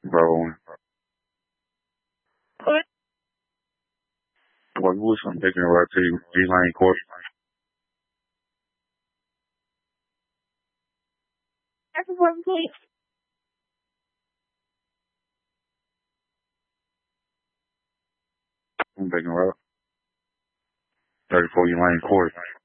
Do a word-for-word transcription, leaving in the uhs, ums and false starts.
Bro, what was I'm taking right to you? G-Lane Court. Everyone, please. I'm taking right. thirty-four G-Lane Court.